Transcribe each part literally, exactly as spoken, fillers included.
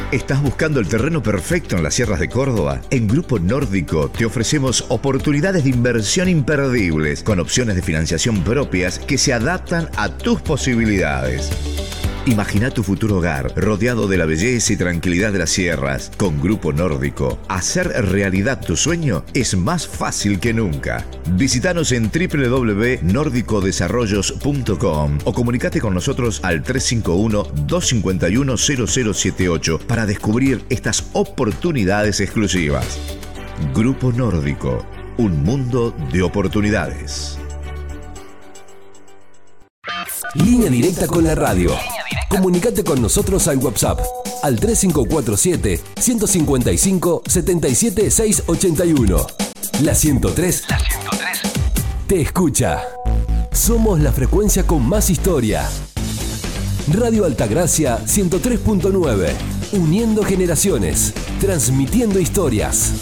¿Estás buscando el terreno perfecto en las sierras de Córdoba? En Grupo Nórdico te ofrecemos oportunidades de inversión imperdibles, con opciones de financiación propias que se adaptan a tus posibilidades. Imagina tu futuro hogar rodeado de la belleza y tranquilidad de las sierras. Con Grupo Nórdico, hacer realidad tu sueño es más fácil que nunca. Visítanos en doble u doble u doble u punto nórdico desarrollos punto com o comunicate con nosotros al tres cinco uno, dos cinco uno, cero cero siete ocho para descubrir estas oportunidades exclusivas. Grupo Nórdico, un mundo de oportunidades. Línea directa con la radio. Comunicate con nosotros al WhatsApp al tres cinco cuatro siete, uno cinco cinco, siete siete seis ocho uno. La ciento tres, la ciento tres te escucha. Somos la frecuencia con más historia. Radio Altagracia ciento tres punto nueve. Uniendo generaciones, transmitiendo historias.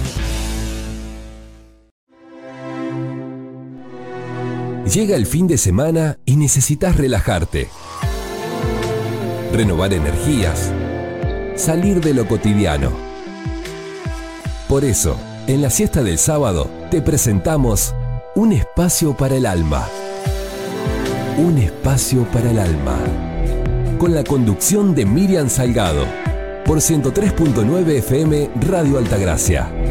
Llega el fin de semana y necesitas relajarte, renovar energías, salir de lo cotidiano. Por eso, en la siesta del sábado, te presentamos Un espacio para el alma. Un espacio para el alma. Con la conducción de Miriam Salgado. Por ciento tres punto nueve F M Radio Altagracia.